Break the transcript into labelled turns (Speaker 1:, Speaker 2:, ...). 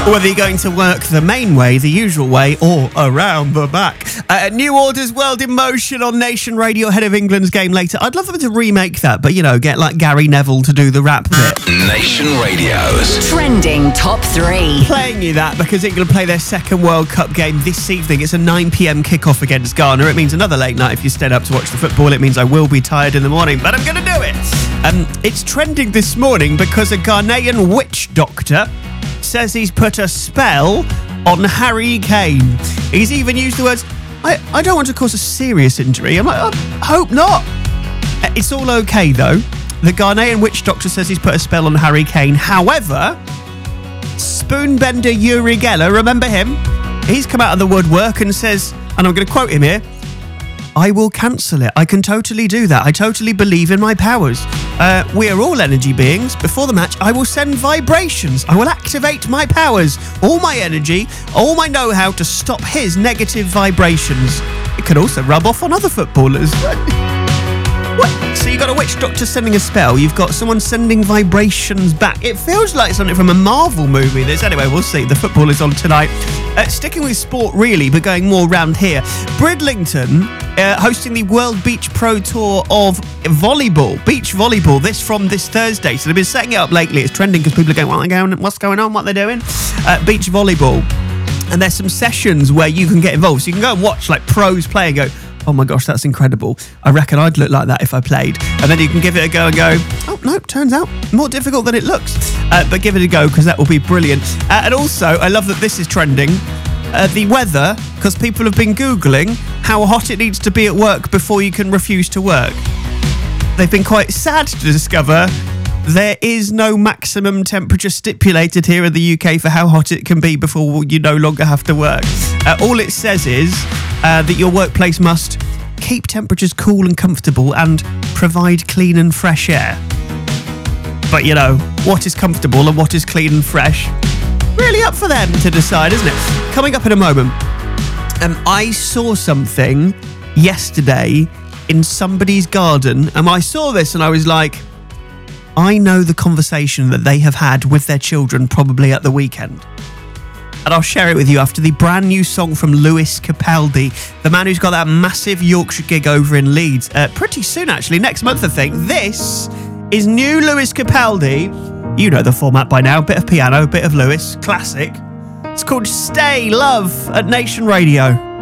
Speaker 1: Whether you're going to work the main way, the usual way, or around the back. New Order's World in Motion on Nation Radio ahead of England's game later. I'd love them to remake that, but, get like Gary Neville to do the rap bit.
Speaker 2: Nation Radio's
Speaker 3: Trending Top 3.
Speaker 1: Playing you that because England play their second World Cup game this evening. It's a 9 p.m. kickoff against Ghana. It means another late night if you stayed up to watch the football. It means I will be tired in the morning, but I'm going to do it. It's trending this morning because a Ghanaian witch doctor says he's put a spell on Harry Kane. He's even used the words, I don't want to cause a serious injury. I'm like, I hope not. It's all okay, though. The Ghanaian witch doctor says he's put a spell on Harry Kane. However, spoonbender Uri Geller, remember him? He's come out of the woodwork and says, and I'm going to quote him here, I will cancel it. I can totally do that. I totally believe in my powers. We are all energy beings. Before the match, I will send vibrations. I will activate my powers, all my energy, all my know-how to stop his negative vibrations. It could also rub off on other footballers. What? So you've got a witch doctor sending a spell. You've got someone sending vibrations back. It feels like something from a Marvel movie. Anyway, we'll see. The football is on tonight. Sticking with sport, really, but going more round here. Bridlington hosting the World Beach Pro Tour of volleyball. Beach volleyball. This Thursday. So they've been setting it up lately. It's trending because people are going, what's going on? What they're doing? Beach volleyball. And there's some sessions where you can get involved. So you can go and watch like pros play and go, oh my gosh, that's incredible. I reckon I'd look like that if I played. And then you can give it a go and go, oh no, turns out more difficult than it looks. But give it a go because that will be brilliant. And also, I love that this is trending. The weather, because people have been Googling how hot it needs to be at work before you can refuse to work. They've been quite sad to discover there is no maximum temperature stipulated here in the UK for how hot it can be before you no longer have to work. All it says is that your workplace must keep temperatures cool and comfortable and provide clean and fresh air. But what is comfortable and what is clean and fresh? Really up for them to decide, isn't it? Coming up in a moment, I saw something yesterday in somebody's garden, and I saw this and I was like, I know the conversation that they have had with their children probably at the weekend. And I'll share it with you after the brand new song from Lewis Capaldi, the man who's got that massive Yorkshire gig over in Leeds. Pretty soon, actually, next month, I think. This is new Lewis Capaldi. You know the format by now. Bit of piano, bit of Lewis. Classic. It's called Stay Love at Nation Radio.